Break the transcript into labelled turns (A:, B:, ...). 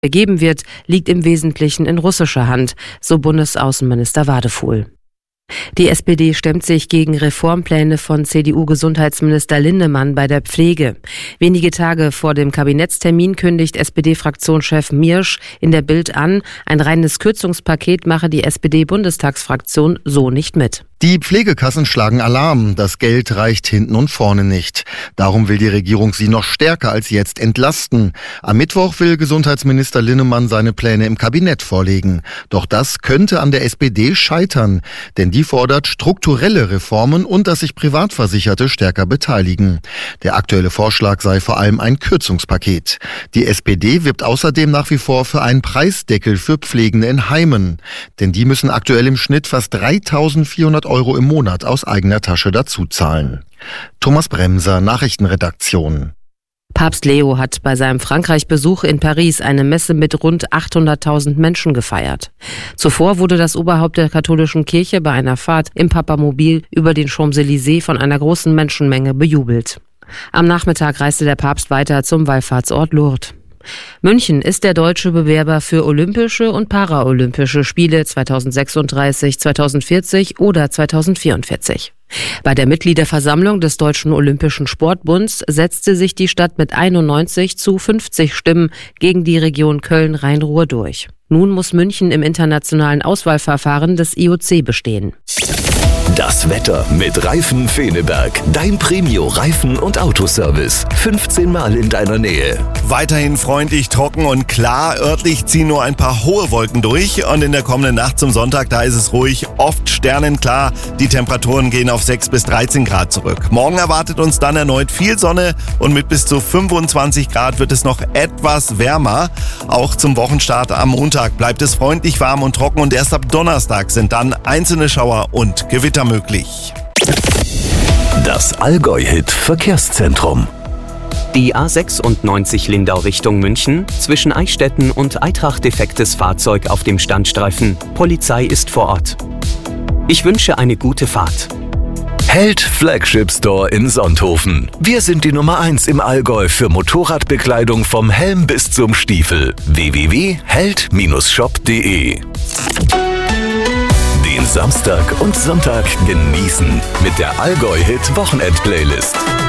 A: gegeben wird, liegt im Wesentlichen in russischer Hand, so Bundesaußenminister Wadefuhl. Die SPD stemmt sich gegen Reformpläne von CDU-Gesundheitsminister Linnemann bei der Pflege. Wenige Tage vor dem Kabinettstermin kündigt SPD-Fraktionschef Miersch in der Bild an, ein reines Kürzungspaket mache die SPD-Bundestagsfraktion so nicht mit.
B: Die Pflegekassen schlagen Alarm. Das Geld reicht hinten und vorne nicht. Darum will die Regierung sie noch stärker als jetzt entlasten. Am Mittwoch will Gesundheitsminister Linnemann seine Pläne im Kabinett vorlegen. Doch das könnte an der SPD scheitern. Denn die fordert strukturelle Reformen und dass sich Privatversicherte stärker beteiligen. Der aktuelle Vorschlag sei vor allem ein Kürzungspaket. Die SPD wirbt außerdem nach wie vor für einen Preisdeckel für Pflegende in Heimen. Denn die müssen aktuell im Schnitt fast 3.400 Euro im Monat aus eigener Tasche dazuzahlen. Thomas Bremser, Nachrichtenredaktion.
A: Papst Leo hat bei seinem Frankreich-Besuch in Paris eine Messe mit rund 800.000 Menschen gefeiert. Zuvor wurde das Oberhaupt der katholischen Kirche bei einer Fahrt im Papamobil über den Champs-Élysées von einer großen Menschenmenge bejubelt. Am Nachmittag reiste der Papst weiter zum Wallfahrtsort Lourdes. München ist der deutsche Bewerber für Olympische und Paralympische Spiele 2036, 2040 oder 2044. Bei der Mitgliederversammlung des Deutschen Olympischen Sportbunds setzte sich die Stadt mit 91:50 Stimmen gegen die Region Köln-Rhein-Ruhr durch. Nun muss München im internationalen Auswahlverfahren des IOC bestehen.
C: Das Wetter mit Reifen Feneberg. Dein Premio-Reifen- und Autoservice. 15 Mal in deiner Nähe.
D: Weiterhin freundlich, trocken und klar. Örtlich ziehen nur ein paar hohe Wolken durch. Und in der kommenden Nacht zum Sonntag, da ist es ruhig, oft sternenklar. Die Temperaturen gehen auf 6 bis 13 Grad zurück. Morgen erwartet uns dann erneut viel Sonne und mit bis zu 25 Grad wird es noch etwas wärmer. Auch zum Wochenstart am Montag bleibt es freundlich warm und trocken und erst ab Donnerstag sind dann einzelne Schauer und Gewitter möglich.
C: Das Allgäu-Hit Verkehrszentrum.
E: Die A96 Lindau Richtung München, zwischen Eichstätten und Eitrach defektes Fahrzeug auf dem Standstreifen. Polizei ist vor Ort. Ich wünsche eine gute Fahrt.
C: Held Flagship Store in Sonthofen. Wir sind die Nummer 1 im Allgäu für Motorradbekleidung vom Helm bis zum Stiefel. www.held-shop.de. Den Samstag und Sonntag genießen mit der Allgäu-Hit Wochenend-Playlist.